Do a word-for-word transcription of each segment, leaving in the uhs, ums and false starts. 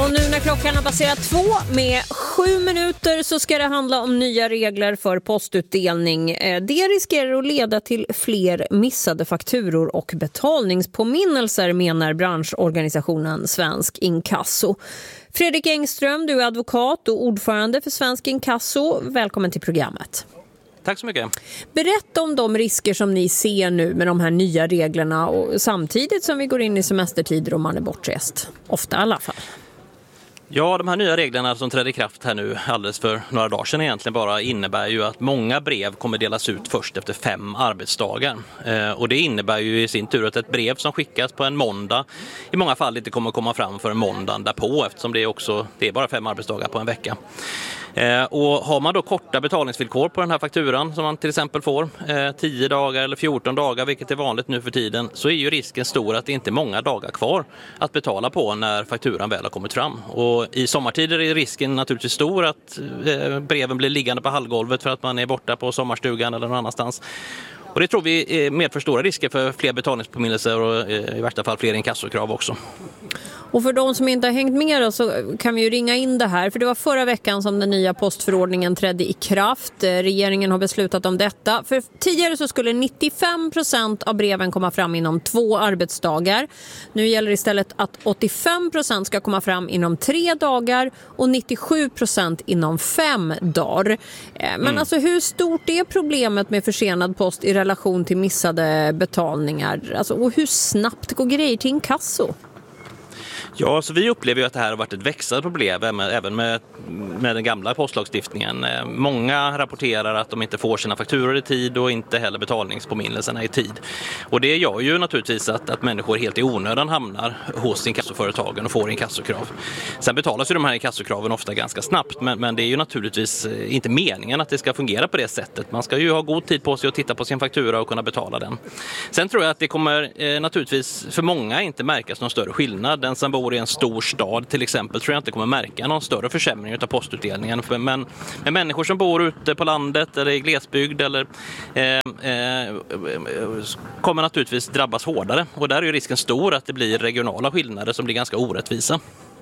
Och nu när klockan har passerat två med sju minuter så ska det handla om nya regler för postutdelning. Det riskerar att leda till fler missade fakturor och betalningspåminnelser, menar branschorganisationen Svensk Inkasso. Fredrik Engström, du är advokat och ordförande för Svensk Inkasso. Välkommen till programmet. Tack så mycket. Berätta om de risker som ni ser nu med de här nya reglerna och samtidigt som vi går in i semestertider och man är bortrest. Ofta i alla fall. Ja, de här nya reglerna som trädde i kraft här nu alldeles för några dagar sedan egentligen bara innebär ju att många brev kommer delas ut först efter fem arbetsdagar. Eh, och det innebär ju i sin tur att ett brev som skickas på en måndag i många fall inte kommer komma fram för en måndag därpå, eftersom det är, också, det är bara fem arbetsdagar på en vecka. Eh, och har man då korta betalningsvillkor på den här fakturan som man till exempel får eh, tio dagar eller fjorton dagar, vilket är vanligt nu för tiden, så är ju risken stor att det inte är många dagar kvar att betala på när fakturan väl har kommit fram. Och i sommartider är risken naturligtvis stor att eh, breven blir liggande på hallgolvet för att man är borta på sommarstugan eller någon annanstans. Och det tror vi medför stora risker för fler betalningspåminnelser och i värsta fall fler inkassokrav också. Och för de som inte har hängt med då, så kan vi ju ringa in det här. För det var förra veckan som den nya postförordningen trädde i kraft. Regeringen har beslutat om detta. För tidigare så skulle nittiofem procent av breven komma fram inom två arbetsdagar. Nu gäller istället att åttiofem procent ska komma fram inom tre dagar och nittiosju procent inom fem dagar. Men mm. alltså hur stort är problemet med försenad post i relation till missade betalningar? Alltså, och hur snabbt går grejer till inkasso? Ja, så vi upplever ju att det här har varit ett växande problem även med, med den gamla postlagstiftningen. Många rapporterar att de inte får sina fakturor i tid och inte heller betalningspåminnelserna i tid. Och det gör ju naturligtvis att, att människor helt i onödan hamnar hos inkassoföretagen och får inkassokrav. Sen betalas ju de här inkassokraven ofta ganska snabbt, men, men det är ju naturligtvis inte meningen att det ska fungera på det sättet. Man ska ju ha god tid på sig att titta på sin faktura och kunna betala den. Sen tror jag att det kommer eh, naturligtvis för många inte märkas någon större skillnad. Den som bor i en stor stad till exempel tror jag inte kommer märka någon större försämring av postutdelningen. Men, men människor som bor ute på landet eller i glesbygd eller, eh, eh, kommer naturligtvis drabbas hårdare. Och där är ju risken stor att det blir regionala skillnader som blir ganska orättvisa.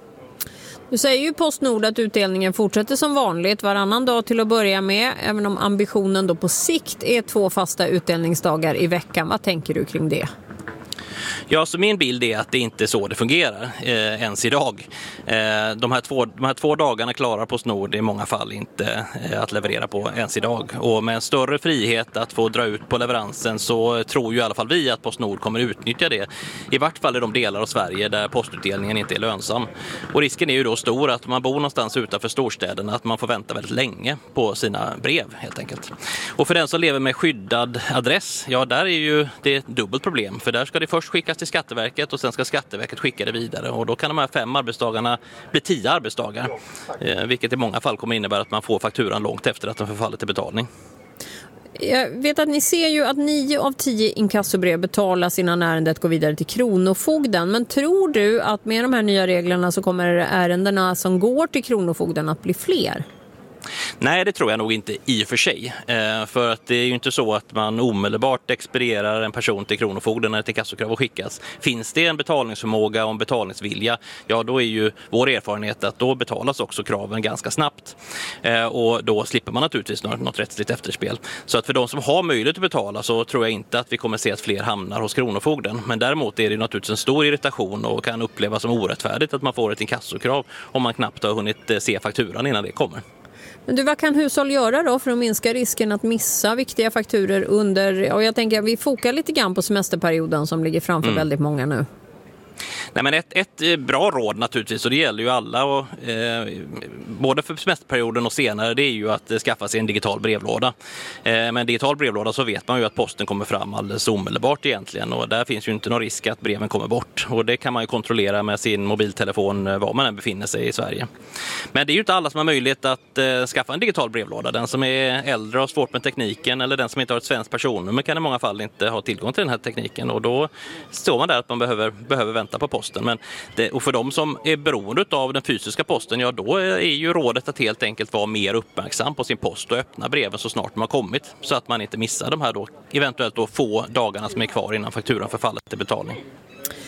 Nu säger ju Postnord att utdelningen fortsätter som vanligt varannan dag till att börja med, även om ambitionen då på sikt är två fasta utdelningsdagar i veckan. Vad tänker du kring det? Ja, så min bild är att det inte är så det fungerar eh, ens idag. Eh, de, här två, de här två dagarna klarar Postnord i många fall inte eh, att leverera på ens idag. Och med en större frihet att få dra ut på leveransen så tror ju i alla fall vi att Postnord kommer utnyttja det. I vart fall i de delar av Sverige där postutdelningen inte är lönsam. Och risken är ju då stor att man bor någonstans utanför storstäderna att man får vänta väldigt länge på sina brev helt enkelt. Och för den som lever med skyddad adress, ja där är ju det ett dubbelt problem. För där ska det först skickas till Skatteverket och sen ska Skatteverket skicka det vidare. Och då kan de här fem arbetsdagarna bli tio arbetsdagar. Eh, vilket i många fall kommer innebära att man får fakturan långt efter att den förfaller till betalning. Jag vet att ni ser ju att nio av tio inkassobrev betalas innan ärendet går vidare till Kronofogden. Men tror du att med de här nya reglerna så kommer ärendena som går till Kronofogden att bli fler? Nej, det tror jag nog inte i och för sig. Eh, för att det är ju inte så att man omedelbart expedierar en person till Kronofogden när ett inkassokrav skickas. Finns det en betalningsförmåga och en betalningsvilja, ja då är ju vår erfarenhet att då betalas också kraven ganska snabbt. Eh, och då slipper man naturligtvis något, något rättsligt efterspel. Så att för de som har möjlighet att betala så tror jag inte att vi kommer se att fler hamnar hos Kronofogden. Men däremot är det naturligtvis en stor irritation och kan upplevas som orättfärdigt att man får ett inkassokrav om man knappt har hunnit se fakturan innan det kommer. Men du, vad kan hushåll göra då för att minska risken att missa viktiga fakturer under, och jag tänker att vi fokar lite grann på semesterperioden som ligger framför mm. väldigt många nu. Nej, men ett, ett bra råd naturligtvis, och det gäller ju alla, och, eh, både för semesterperioden och senare, det är ju att skaffa sig en digital brevlåda. Eh, med en digital brevlåda så vet man ju att posten kommer fram alldeles omedelbart egentligen, och där finns ju inte någon risk att breven kommer bort. Och det kan man ju kontrollera med sin mobiltelefon var man än befinner sig i Sverige. Men det är ju inte alla som har möjlighet att eh, skaffa en digital brevlåda. Den som är äldre och har svårt med tekniken, eller den som inte har ett svenskt personnummer, kan i många fall inte ha tillgång till den här tekniken, och då står man där att man behöver, behöver vänta på posten. Men det, och för de som är beroende av den fysiska posten, ja då är ju rådet att helt enkelt vara mer uppmärksam på sin post och öppna breven så snart de har kommit, så att man inte missar de här då, eventuellt då få dagarna som är kvar innan fakturan förfaller till betalning.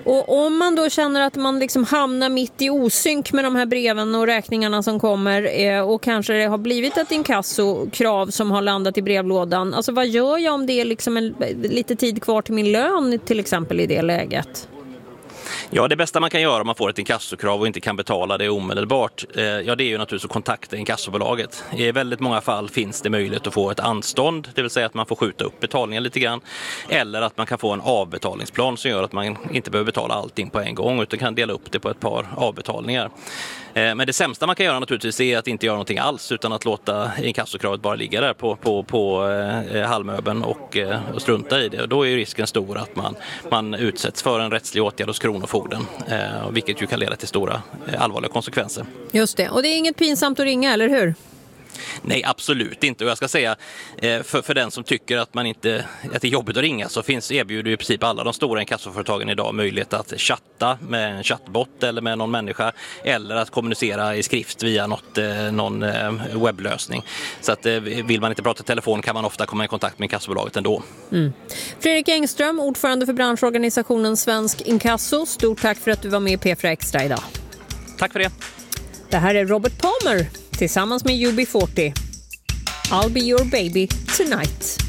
Och om man då känner att man liksom hamnar mitt i osynk med de här breven och räkningarna som kommer eh, och kanske det har blivit ett inkassokrav som har landat i brevlådan. Alltså vad gör jag om det är liksom en, lite tid kvar till min lön till exempel i det läget? Ja, det bästa man kan göra om man får ett inkassokrav och inte kan betala det omedelbart, eh, ja det är ju naturligtvis att kontakta inkassobolaget. I väldigt många fall finns det möjlighet att få ett anstånd, det vill säga att man får skjuta upp betalningen lite grann, eller att man kan få en avbetalningsplan som gör att man inte behöver betala allting på en gång utan kan dela upp det på ett par avbetalningar. Men det sämsta man kan göra naturligtvis är att inte göra någonting alls utan att låta inkassokravet bara ligga där på, på, på eh, halvmöbeln och, eh, och strunta i det. Och då är ju risken stor att man, man utsätts för en rättslig åtgärd hos kronofogden, eh, vilket ju kan leda till stora eh, allvarliga konsekvenser. Just det, och det är inget pinsamt att ringa, eller hur? Nej, absolut inte. Och jag ska säga, för, för den som tycker att, man inte, att det är jobbigt att ringa så finns, erbjuder i princip alla de stora inkassoföretagen idag möjlighet att chatta med en chattbot eller med någon människa eller att kommunicera i skrift via något, någon webblösning. Så att, vill man inte prata i telefon kan man ofta komma i kontakt med inkassobolaget ändå. Mm. Fredrik Engström, ordförande för branschorganisationen Svensk Inkasso. Stort tack för att du var med i P fyra Extra idag. Tack för det. Det här är Robert Palmer tillsammans med U B fyrtio. I'll be your baby tonight.